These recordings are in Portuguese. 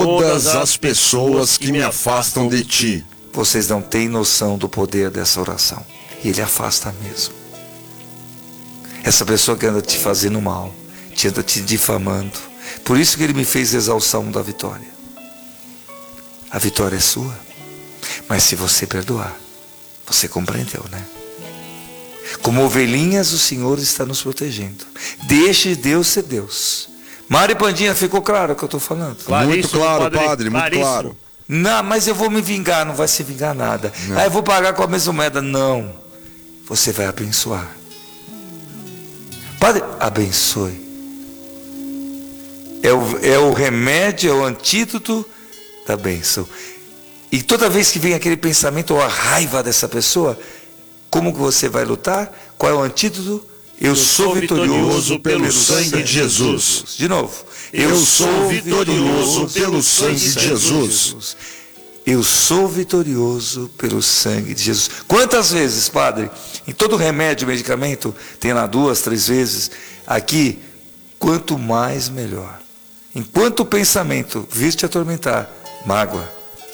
todas as pessoas que me afastam de ti. Vocês não têm noção do poder dessa oração. E ele afasta mesmo. Essa pessoa que anda te fazendo mal, que anda te difamando. Por isso que ele me fez rezar o Salmo da Vitória. A vitória é sua. Mas se você perdoar, você compreendeu, né? Como ovelhinhas, o Senhor está nos protegendo. Deixe Deus ser Deus. Mari Pandinha, ficou claro o que eu estou falando? Muito claro, padre, muito claro. Não, mas eu vou me vingar, não vai se vingar nada. Eu vou pagar com a mesma moeda. Não. Você vai abençoar. Padre, abençoe. É o remédio, é o antídoto da bênção. E toda vez que vem aquele pensamento ou a raiva dessa pessoa, como que você vai lutar? Qual é o antídoto? Eu sou vitorioso pelo sangue de Jesus. De novo. Eu sou vitorioso pelo sangue de Jesus. Eu sou vitorioso pelo sangue de Jesus. Quantas vezes, padre? Em todo remédio, medicamento, tem lá 2, 3 vezes. Aqui, quanto mais, melhor. Enquanto o pensamento vir te atormentar, mágoa,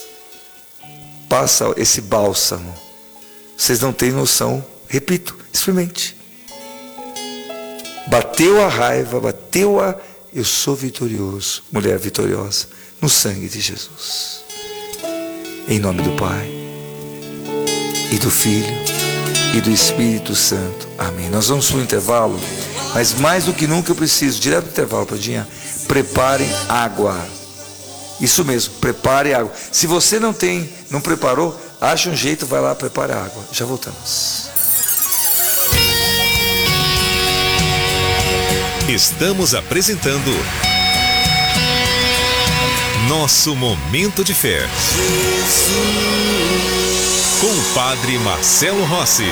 passa esse bálsamo. Vocês não têm noção. Repito, experimente. Bateu a raiva, eu sou vitorioso, mulher vitoriosa, no sangue de Jesus. Em nome do Pai, e do Filho, e do Espírito Santo. Amém. Nós vamos para o intervalo, mas mais do que nunca eu preciso, direto do intervalo, Padinha, preparem água. Isso mesmo, prepare água. Se você não preparou, acha um jeito, vai lá, prepare água. Já voltamos. Estamos apresentando Nosso Momento de Fé. Com o Padre Marcelo Rossi.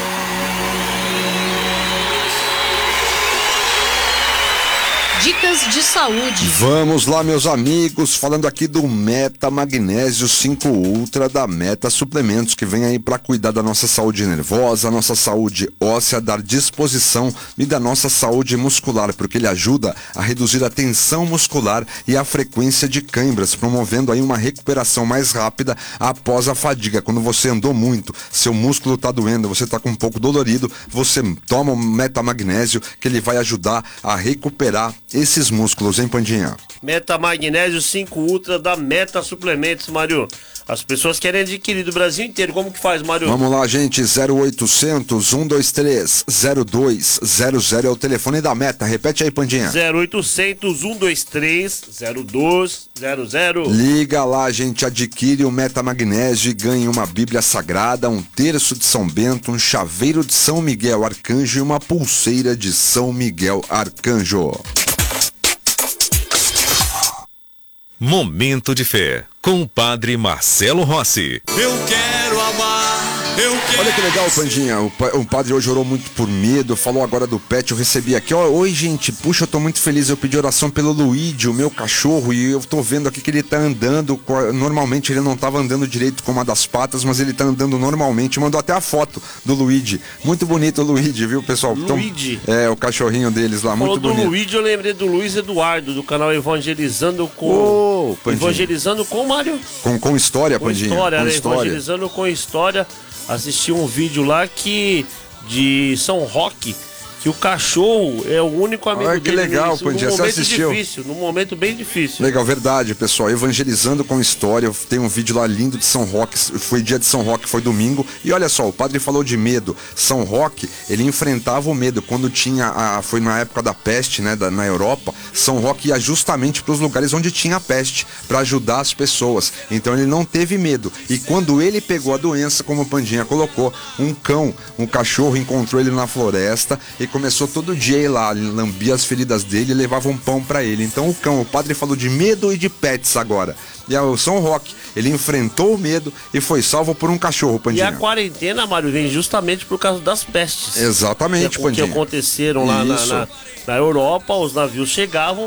Dicas de saúde. Vamos lá, meus amigos, falando aqui do Meta Magnésio 5 Ultra da Meta Suplementos, que vem aí para cuidar da nossa saúde nervosa, nossa saúde óssea, dar disposição e da nossa saúde muscular, porque ele ajuda a reduzir a tensão muscular e a frequência de câimbras, promovendo aí uma recuperação mais rápida após a fadiga. Quando você andou muito, seu músculo está doendo, você está com um pouco dolorido, você toma o Meta Magnésio, que ele vai ajudar a recuperar esses músculos, hein, Pandinha? Meta Magnésio 5 Ultra da Meta Suplementos, Mário. As pessoas querem adquirir do Brasil inteiro, como que faz, Mário? Vamos lá, gente, 0800 123 0200 é o telefone da Meta. Repete aí, Pandinha. 0800 123 0200. Liga lá, gente, adquire o Meta Magnésio e ganhe uma Bíblia Sagrada, um terço de São Bento, um chaveiro de São Miguel Arcanjo e uma pulseira de São Miguel Arcanjo. Momento de Fé, com o Padre Marcelo Rossi. Eu quero amar, eu quero... Olha que legal, Pandinha, o padre hoje orou muito por medo, falou agora do pet, eu recebi aqui, ó, oi gente, puxa, eu tô muito feliz, eu pedi oração pelo Luigi, o meu cachorro, e eu tô vendo aqui que ele tá andando, normalmente ele não tava andando direito com uma das patas, mas ele tá andando normalmente, mandou até a foto do Luigi, muito bonito o Luigi, viu, pessoal? Luigi? Então, o cachorrinho deles lá, muito bonito. Falou do Luigi, eu lembrei do Luiz Eduardo, do canal Evangelizando com... Evangelizando com o Mário? Com história, Pandinha. Com história. Evangelizando com história. Assisti um vídeo lá de São Roque, que o cachorro é o único amigo dele. Que legal, Pandinha, você assistiu? Num momento bem difícil. Legal, verdade, pessoal, Evangelizando com história, tem um vídeo lá lindo de São Roque, foi dia de São Roque, foi domingo, e olha só, o padre falou de medo, São Roque, ele enfrentava o medo, quando foi na época da peste, né, na Europa, São Roque ia justamente para os lugares onde tinha a peste, para ajudar as pessoas, então ele não teve medo, e quando ele pegou a doença, como o Pandinha colocou, um cachorro encontrou ele na floresta, e começou todo dia a ir lá, lambia as feridas dele e levava um pão pra ele. Então o padre falou de medo e de pets agora. E o São Roque, ele enfrentou o medo e foi salvo por um cachorro, Pandinha. E a quarentena, Mário, vem justamente por causa das pestes. Exatamente, Pandinha. Que aconteceram lá na Europa, os navios chegavam,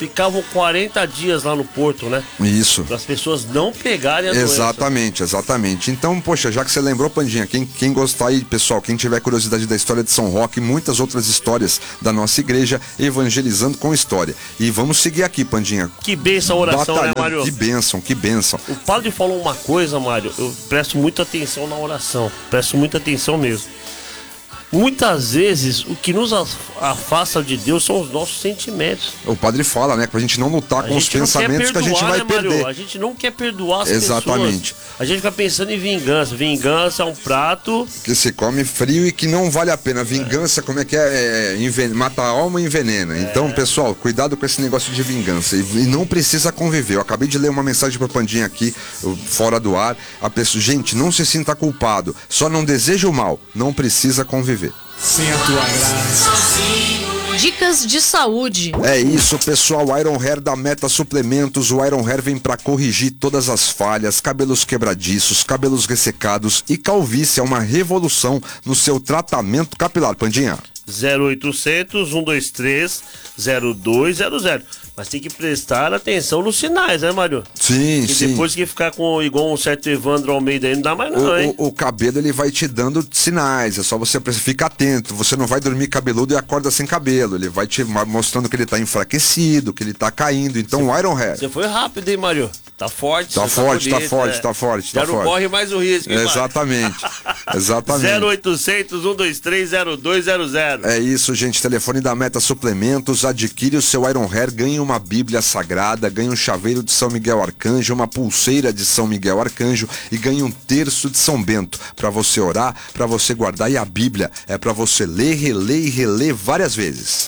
ficavam 40 dias lá no porto, né? Isso. Para as pessoas não pegarem a doença. Exatamente. Então, poxa, já que você lembrou, Pandinha, quem gostar aí, pessoal, quem tiver curiosidade da história de São Roque, muitas outras histórias da nossa igreja, evangelizando com história. E vamos seguir aqui, Pandinha. Que bênção a oração, né, Mário? Que bênção. O padre falou uma coisa, Mário, eu presto muita atenção na oração, presto muita atenção mesmo. Muitas vezes o que nos afasta de Deus são os nossos sentimentos. O padre fala, né, pra gente não lutar com os pensamentos que a gente vai perder. Mário? A gente não quer perdoar as Exatamente. pessoas. A gente fica pensando em vingança. Vingança é um prato que se come frio e que não vale a pena. Vingança, como é que é? Mata a alma e envenena. Então, pessoal, cuidado com esse negócio de vingança. E não precisa conviver. Eu acabei de ler uma mensagem pra Pandinha aqui, fora do ar. A pessoa, gente, não se sinta culpado. Só não deseja o mal. Não precisa conviver. Sem a tua graça. Dicas de saúde. É isso, pessoal. O Iron Hair da Meta Suplementos. O Iron Hair vem para corrigir todas as falhas, cabelos quebradiços, cabelos ressecados e calvície. É uma revolução no seu tratamento capilar. Pandinha. 0800 123 0200. Mas tem que prestar atenção nos sinais, né, Mário? Sim, e sim. Depois que ficar com igual um certo Evandro Almeida aí, não dá mais não, hein? O cabelo, ele vai te dando sinais. É só você ficar atento. Você não vai dormir cabeludo e acorda sem cabelo. Ele vai te mostrando que ele tá enfraquecido, que ele tá caindo. Então, o Iron Hair. Você foi rápido, hein, Mário? Tá forte. Tá forte. Já não corre mais o risco, hein, Exatamente. 0800 123 0200. É isso, gente. Telefone da Meta Suplementos. Adquire o seu Iron Hair, ganhe uma Bíblia Sagrada, ganhe um chaveiro de São Miguel Arcanjo, uma pulseira de São Miguel Arcanjo e ganhe um terço de São Bento para você orar, para você guardar. E a Bíblia é para você ler, reler e reler várias vezes.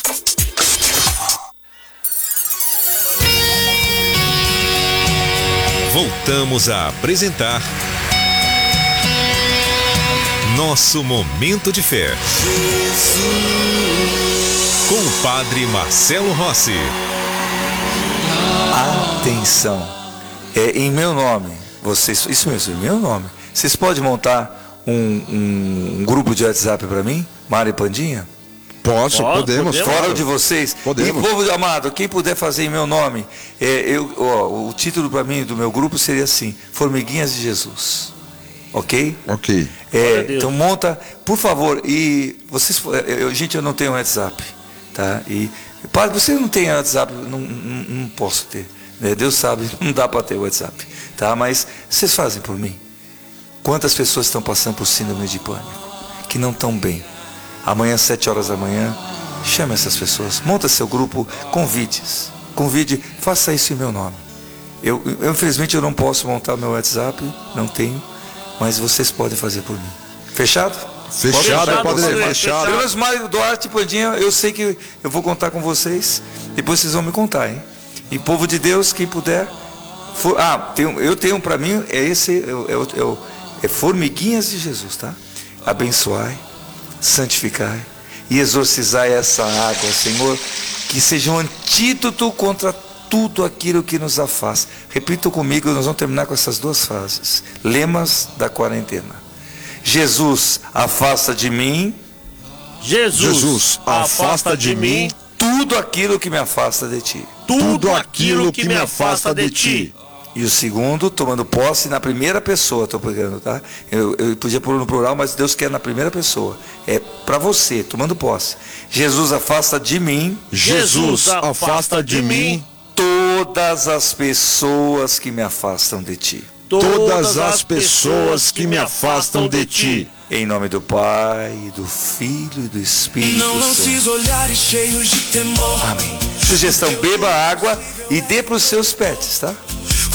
Voltamos a apresentar Nosso Momento de Fé. Com o Padre Marcelo Rossi. Atenção, é em meu nome, vocês, isso mesmo, em meu nome. Vocês podem montar um grupo de WhatsApp para mim, Mário e Pandinha? Podemos. Fora de vocês. Podemos. E povo amado, quem puder fazer em meu nome, o título para mim do meu grupo seria assim: Formiguinhas de Jesus. Ok? Ok. Então monta, por favor. E vocês, gente, eu não tenho WhatsApp, tá? E padre, você não tem WhatsApp? Não posso ter. Né? Deus sabe, não dá para ter WhatsApp, tá? Mas vocês fazem por mim. Quantas pessoas estão passando por síndrome de pânico, que não estão bem? Amanhã, 7 horas da manhã, chame essas pessoas, monta seu grupo, convide, faça isso em meu nome. Eu infelizmente eu não posso montar meu WhatsApp, não tenho, mas vocês podem fazer por mim. Fechado? Fechado. Pelo menos Mário, Duarte e Pandinha, eu sei que eu vou contar com vocês, depois vocês vão me contar, hein? E povo de Deus, quem puder, eu tenho para mim, é Formiguinhas de Jesus, tá? Abençoai, santificai e exorcizai essa água, Senhor, que seja um antídoto contra tudo aquilo que nos afasta. Repita comigo, nós vamos terminar com essas duas frases, lemas da quarentena. Jesus, afasta de mim. Jesus, afasta de mim tudo aquilo que me afasta de ti. Tudo aquilo que me afasta de ti. E o segundo, tomando posse na primeira pessoa, estou pegando, tá? Eu podia pôr no plural, mas Deus quer na primeira pessoa. É para você, tomando posse. Jesus, afasta de mim. Jesus, afasta de mim todas as pessoas que me afastam de ti. Todas as pessoas que me afastam de ti. Em nome do Pai, do Filho e do Espírito Não Santo. lances olhares cheios de temor. Amém. Sugestão, beba água e dê para os seus pets, tá?